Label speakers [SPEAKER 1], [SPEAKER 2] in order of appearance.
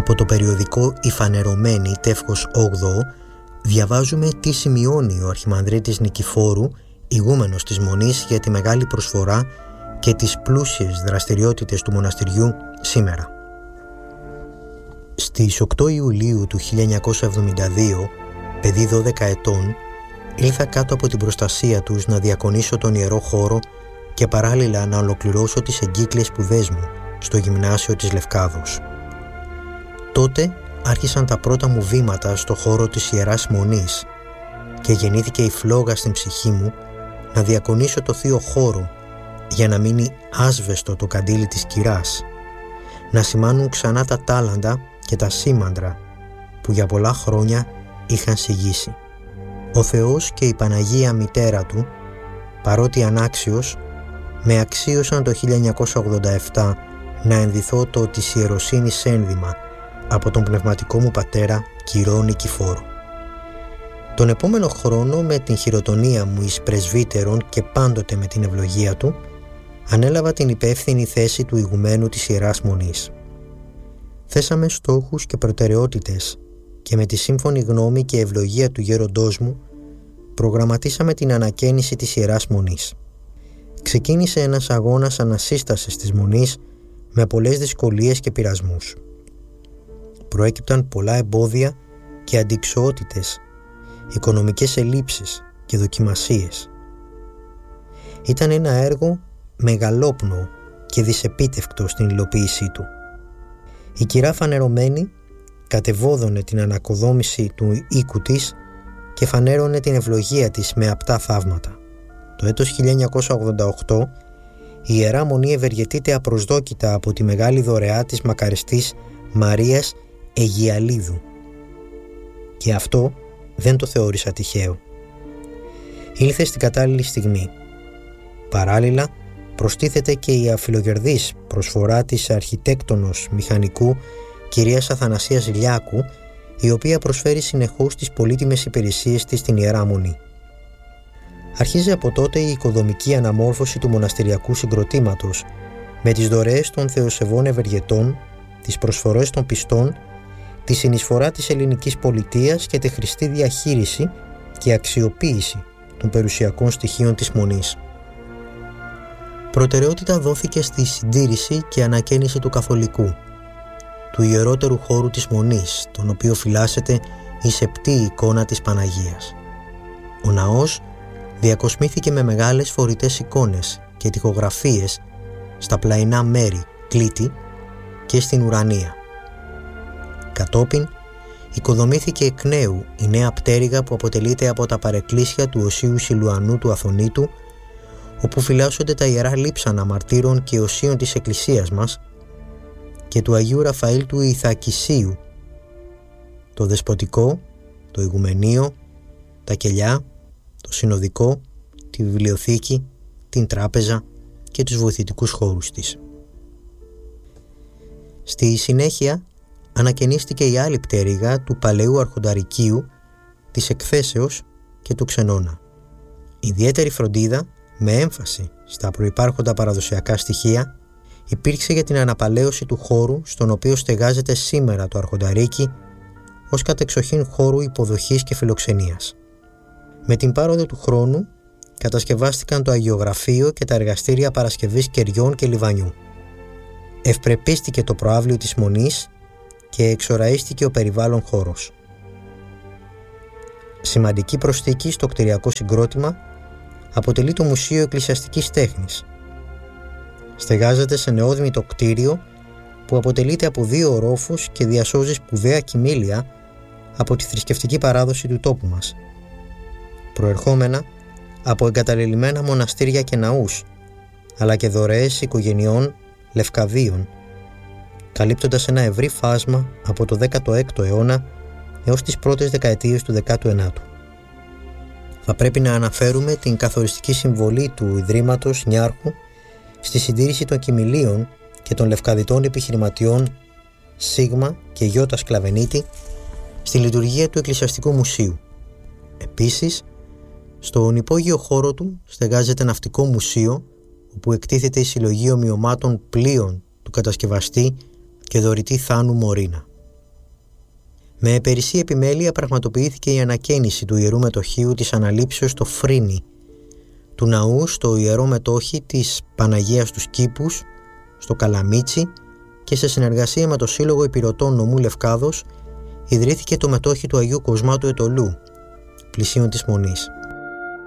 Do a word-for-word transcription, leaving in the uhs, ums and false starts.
[SPEAKER 1] Από το περιοδικό «Η Φανερωμένη» τεύχος όγδοο διαβάζουμε τι σημειώνει ο Αρχιμανδρίτης Νικηφόρου, ηγούμενος της Μονής, για τη μεγάλη προσφορά και τις πλούσιες δραστηριότητες του μοναστηριού σήμερα. Στις οκτώ Ιουλίου του χίλια εννιακόσια εβδομήντα δύο, παιδί δώδεκα ετών, ήλθα κάτω από την προστασία τους να διακονήσω τον Ιερό Χώρο και παράλληλα να ολοκληρώσω τις εγκύκλιες σπουδές μου στο γυμνάσιο της Λευκάδος. Τότε άρχισαν τα πρώτα μου βήματα στο χώρο της Ιεράς Μονής και γεννήθηκε η φλόγα στην ψυχή μου να διακονήσω το Θείο Χώρο για να μείνει άσβεστο το καντήλι της κυράς, να σημάνουν ξανά τα τάλαντα και τα σήμαντρα που για πολλά χρόνια είχαν συγγύσει. Ο Θεός και η Παναγία Μητέρα Του, παρότι ανάξιος, με αξίωσαν το χίλια εννιακόσια ογδόντα επτά να ενδυθώ το της ιεροσύνης ένδυμα από τον πνευματικό μου πατέρα Κυρώ Νικηφόρο. Τον επόμενο χρόνο, με την χειροτονία μου εις πρεσβύτερον και πάντοτε με την ευλογία του, ανέλαβα την υπεύθυνη θέση του ηγουμένου της Ιεράς Μονής. Θέσαμε στόχους και προτεραιότητες και με τη σύμφωνη γνώμη και ευλογία του γέροντός μου προγραμματίσαμε την ανακαίνιση της Ιεράς Μονής. Ξεκίνησε ένας αγώνας ανασύστασης της Μονής με πολλές δυσκολίες και πειρασμούς. Προέκυπταν πολλά εμπόδια και αντιξοότητες, οικονομικές ελλείψεις και δοκιμασίες. Ήταν ένα έργο μεγαλόπνοο και δυσεπίτευκτο στην υλοποίησή του. Η κυρά Φανερωμένη κατεβόδωνε την ανακοδόμηση του οίκου της και φανέρωνε την ευλογία της με απτά θαύματα. Το έτος χίλια εννιακόσια ογδόντα οκτώ η Ιερά Μονή ευεργετείται απροσδόκητα από τη μεγάλη δωρεά της μακαριστής Μαρίας Αιγιαλίδου. Και αυτό δεν το θεώρησα τυχαίο. Ήλθε στην κατάλληλη στιγμή. Παράλληλα προστίθεται και η αφιλογερδής προσφορά της αρχιτέκτονος μηχανικού κυρίας Αθανασίας Λιάκου, η οποία προσφέρει συνεχώς τις πολύτιμες υπηρεσίες της στην Ιερά Μονή. Αρχίζει από τότε η οικοδομική αναμόρφωση του μοναστηριακού συγκροτήματος με τις δωρεές των θεοσεβών ευεργετών, τις προσφορές των πιστών, τη συνεισφορά της ελληνικής πολιτείας και τη χρηστή διαχείριση και αξιοποίηση των περιουσιακών στοιχείων της Μονής. Προτεραιότητα δόθηκε στη συντήρηση και ανακαίνιση του καθολικού, του ιερότερου χώρου της Μονής, τον οποίο φυλάσσεται η σεπτή εικόνα της Παναγίας. Ο ναός διακοσμήθηκε με μεγάλες φορητές εικόνες και τοιχογραφίες στα πλαϊνά μέρη κλίτη και στην ουρανία. Κατόπιν οικοδομήθηκε εκ νέου η νέα πτέρυγα που αποτελείται από τα παρεκκλήσια του Οσίου Σιλουανού του Αθωνίτου, όπου φυλάσσονται τα ιερά λείψανα μαρτύρων και οσίων της Εκκλησίας μας, και του Αγίου Ραφαήλ του Ιθακισίου, το Δεσποτικό, το Ηγουμενείο, τα κελιά, το Συνοδικό, τη Βιβλιοθήκη, την Τράπεζα και τους βοηθητικούς χώρους της. Στη συνέχεια ανακαινίστηκε η άλλη πτέρυγα του Παλαιού Αρχονταρικίου, της Εκθέσεως και του Ξενώνα. Ιδιαίτερη φροντίδα, με έμφαση στα προϋπάρχοντα παραδοσιακά στοιχεία, υπήρξε για την αναπαλαίωση του χώρου στον οποίο στεγάζεται σήμερα το Αρχονταρίκι ως κατεξοχήν χώρου υποδοχής και φιλοξενίας. Με την πάροδο του χρόνου κατασκευάστηκαν το Αγιογραφείο και τα εργαστήρια παρασκευής κεριών και λιβανιού. Ευπρεπίστηκε το προαύλιο της Μονής και εξοραίστηκε ο περιβάλλον χώρος. Σημαντική προσθήκη στο κτηριακό συγκρότημα αποτελεί το Μουσείο Εκκλησιαστικής Τέχνης. Στεγάζεται σε νεόδμητο κτίριο που αποτελείται από δύο ορόφους και διασώζει σπουδαία κοιμήλια από τη θρησκευτική παράδοση του τόπου μας, προερχόμενα από εγκαταλελειμμένα μοναστήρια και ναούς, αλλά και δωρεές οικογενειών Λευκαδίων, καλύπτοντας ένα ευρύ φάσμα από το δέκατο έκτο αιώνα έως τις πρώτες δεκαετίες του δέκατου ενάτου. Θα πρέπει να αναφέρουμε την καθοριστική συμβολή του Ιδρύματος Νιάρχου στη συντήρηση των κοιμηλίων και των λευκαδιτών επιχειρηματιών Σίγμα και Γιώτα Σκλαβενίτη στη λειτουργία του Εκκλησιαστικού Μουσείου. Επίσης, στον υπόγειο χώρο του στεγάζεται ναυτικό μουσείο, όπου εκτίθεται η συλλογή ομοιωμάτων πλοίων του κατασκευαστή και δωρητή Θάνου Μωρίνα. Με περισσή επιμέλεια πραγματοποιήθηκε η ανακαίνιση του Ιερού Μετοχείου της Αναλήψεως στο Φρίνι, του ναού στο Ιερό Μετόχι της Παναγίας τους Κήπους, στο Καλαμίτσι, και σε συνεργασία με το Σύλλογο Υπηρωτών Νομού Λευκάδος ιδρύθηκε το μετόχι του Αγίου Κοσμάτου Ετωλού, πλησίον της Μονής.